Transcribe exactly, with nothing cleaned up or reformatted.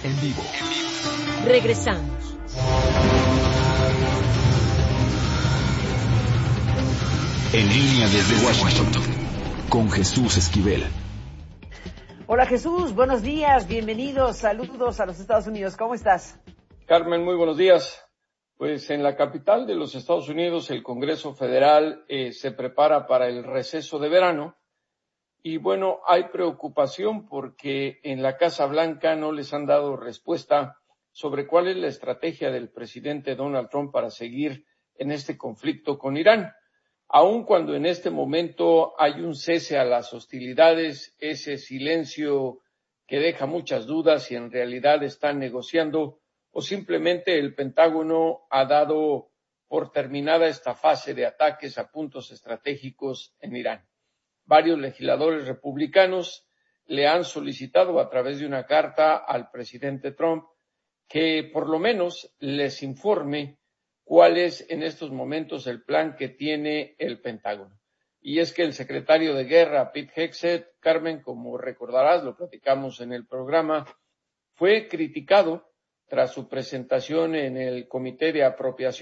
En vivo. Regresamos. En línea desde Washington, con Jesús Esquivel. Hola Jesús, buenos días, bienvenidos, saludos a los Estados Unidos, ¿cómo estás? Carmen, muy buenos días. Pues en la capital de los Estados Unidos, el Congreso Federal eh, se prepara para el receso de verano y bueno, hay preocupación porque en la Casa Blanca no les han dado respuesta sobre cuál es la estrategia del presidente Donald Trump para seguir en este conflicto con Irán. Aun cuando en este momento hay un cese a las hostilidades, ese silencio que deja muchas dudas si en realidad están negociando o simplemente el Pentágono ha dado por terminada esta fase de ataques a puntos estratégicos en Irán. Varios legisladores republicanos le han solicitado a través de una carta al presidente Trump que por lo menos les informe cuál es en estos momentos el plan que tiene el Pentágono. Y es que el secretario de Guerra, Pete Hegseth, Carmen, como recordarás, lo platicamos en el programa, fue criticado tras su presentación en el Comité de Apropiación